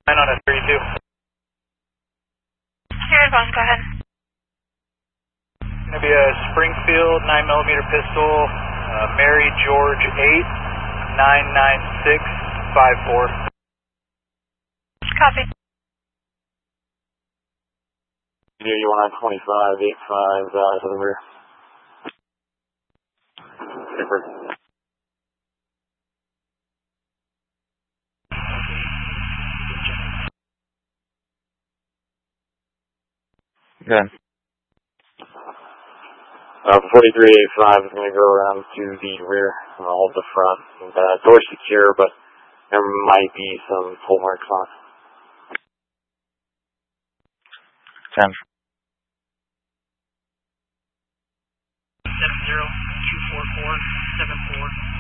9 on a 32. Here, boss, go ahead. Going to be a Springfield 9mm pistol, Mary George 8, 99654. Copy. Yeah, you want on 25, 85, to the rear. Super. Good. 4385 is going to go around to the rear, hold the front. Door's secure, but there might be some pull marks on it. 10. 70-244-74.